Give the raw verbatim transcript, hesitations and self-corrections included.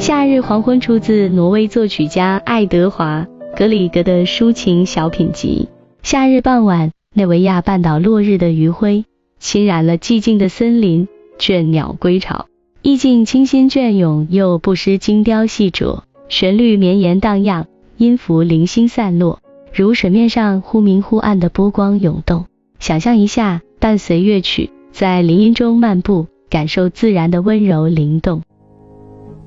夏日黄昏出自挪威作曲家爱德华·格里格的抒情小品集。夏日傍晚，内维亚半岛落日的余晖侵染了寂静的森林，倦鸟归巢，意境清新隽永，又不失精雕细琢，旋律绵延荡漾，音符零星散落，如水面上忽明忽暗的波光涌动。想象一下，伴随乐曲在林荫中漫步，感受自然的温柔灵动。